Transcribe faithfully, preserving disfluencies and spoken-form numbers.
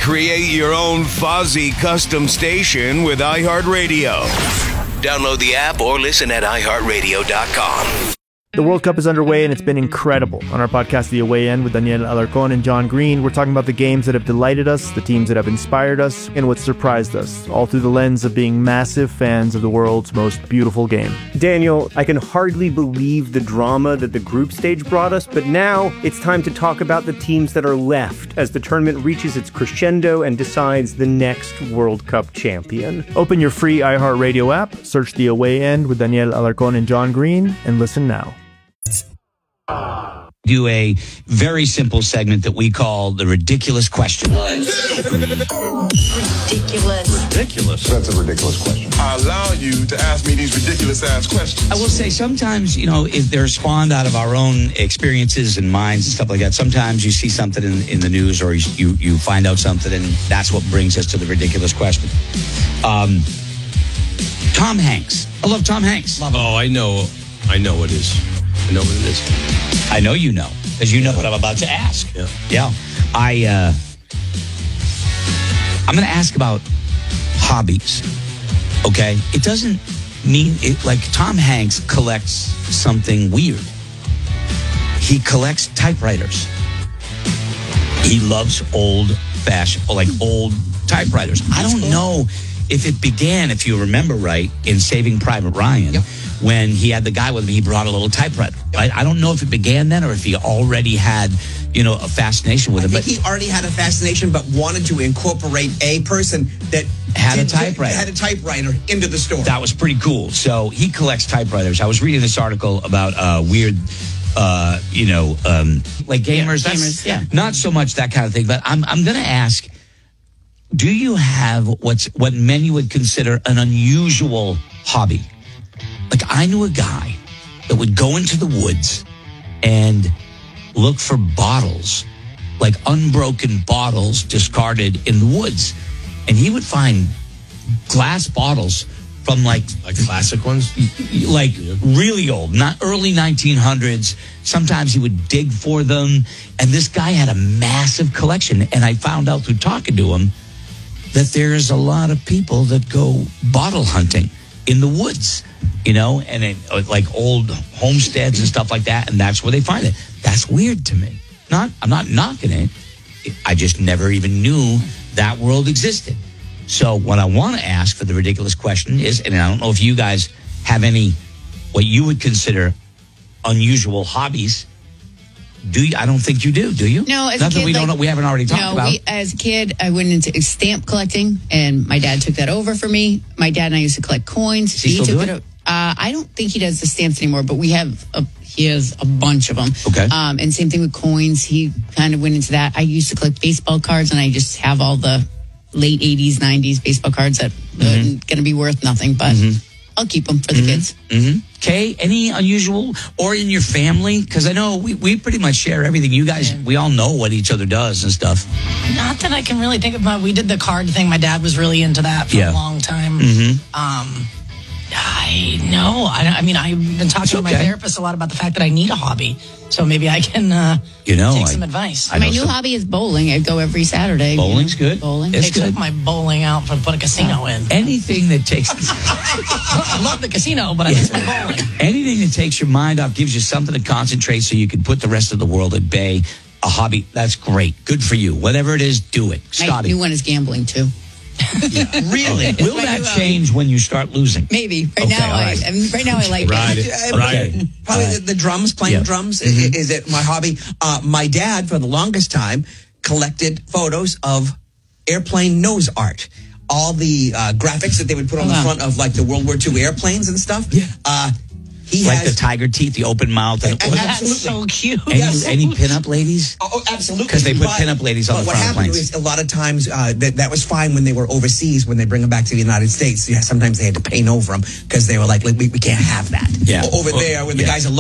Create your own Fozzie custom station with iHeartRadio. Download the app or listen at i heart radio dot com. The World Cup is underway, and it's been incredible. On our podcast, The Away End, with Daniel Alarcon and John Green, we're talking about the games that have delighted us, the teams that have inspired us, and what surprised us, all through the lens of being massive fans of the world's most beautiful game. Daniel, I can hardly believe the drama that the group stage brought us, but now it's time to talk about the teams that are left as the tournament reaches its crescendo and decides the next World Cup champion. Open your free iHeartRadio app, search The Away End with Daniel Alarcon and John Green, and listen now. Do a very simple segment that we call the ridiculous question. Ridiculous. Ridiculous. That's a ridiculous question. I allow you to ask me these ridiculous ass questions. I will say sometimes, you know, if they're spawned out of our own experiences and minds and stuff like that, sometimes you see something in, in the news or you, you find out something, and that's what brings us to the ridiculous question. Um, Tom Hanks. I love Tom Hanks. Love him. Oh, I know. I know what it is. I know what it is. I know you know, because you know what I'm about to ask. Yeah. Yeah. I, uh, I'm going to ask about hobbies, okay? It doesn't mean, it like Tom Hanks collects something weird. He collects typewriters. He loves old-fashioned, like old typewriters. I don't know if it began, if you remember right, in Saving Private Ryan. Yep. When he had the guy with him, he brought a little typewriter. Right? I don't know if it began then or if he already had, you know, a fascination with I it. think But he already had a fascination, but wanted to incorporate a person that had did, a typewriter. Had a typewriter into the store. That was pretty cool. So he collects typewriters. I was reading this article about uh, weird, uh, you know, um, like gamers. Yeah, gamers, yeah. Not so much that kind of thing, but I'm I'm going to ask: do you have what's what many would consider an unusual hobby? Like, I knew a guy that would go into the woods and look for bottles, like unbroken bottles discarded in the woods. And he would find glass bottles from like... Like classic ones? Like really old, not early nineteen hundreds. Sometimes he would dig for them. And this guy had a massive collection. And I found out through talking to him that there's a lot of people that go bottle hunting in the woods, you know, and it, like old homesteads and stuff like that, and that's where they find it. That's weird to me. Not, I'm not knocking it. I just never even knew that world existed. So what I want to ask for the ridiculous question is, and I don't know if you guys have any, what you would consider unusual hobbies. Do you? I don't think you do. Do you? No, as Nothing a kid, we don't like, know. We haven't already talked no, about. We, as a kid, I went into stamp collecting, and my dad took that over for me. My dad and I used to collect coins. Does he still took do it. it? o- Uh, I don't think he does the stamps anymore, but we have a, he has a bunch of them. Okay. Um, and same thing with coins. He kind of went into that. I used to collect baseball cards, and I just have all the late eighties, nineties baseball cards that Mm-hmm. are going to be worth nothing, but I'll keep them for the Mm-hmm. kids. Mm-hmm. Kay, any unusual, or in your family? Because I know we, we pretty much share everything. You guys, we all know what each other does and stuff. Not that I can really think about. We did the card thing. My dad was really into that for Yeah. a long time. Mm-hmm. Um, I know. I, I mean, I've been talking to my okay. therapist a lot about the fact that I need a hobby. So maybe I can uh, You know, take I- some advice. I My know new some- hobby is bowling. I go every Saturday. Bowling's good. Bowling. It's I good. took my bowling out to put a casino in. Anything that takes I love the casino, but I miss my bowling. anything that takes your mind off, gives you something to concentrate so you can put the rest of the world at bay. A hobby, that's great. Good for you. Whatever it is, do it. My Scotty. new one is gambling, too. Really? Will my that new hobby. change when you start losing? Maybe. Right Okay, now, all I, right. I mean, right now I like Right. it. Uh, Right. Probably the, the drums, playing Yeah. drums, Mm-hmm. is, is it my hobby? Uh, my dad, for the longest time, collected photos of airplane nose art. All the uh, graphics that they would put on Oh, the wow. front of like the World War Two airplanes and stuff. Yeah. Uh, he Like has the tiger teeth, the open mouth. And, And- and That's absolutely. so cute. any, Yes. any pinup ladies? Oh, oh, absolutely. 'Cause they put But- pinup ladies on but the what front of happened planes. was a lot of times uh, that that was fine when they were overseas. When they bring them back to the United States, yeah, sometimes they had to paint over them because they were like, we, we can't have that. Yeah. O- Over there, when the Yeah. guys are